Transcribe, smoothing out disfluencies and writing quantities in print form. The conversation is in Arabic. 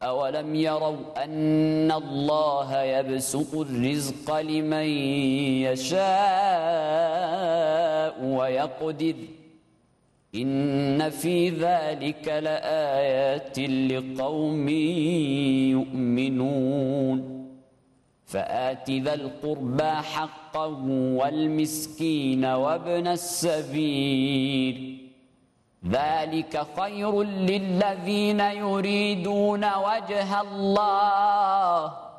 أولم يروا أن الله يبسط الرزق لمن يشاء ويقدر إن في ذلك لآيات لقوم يؤمنون فآت ذا القربى حقه والمسكين وابن السبيل ذلك خير للذين يريدون وجه الله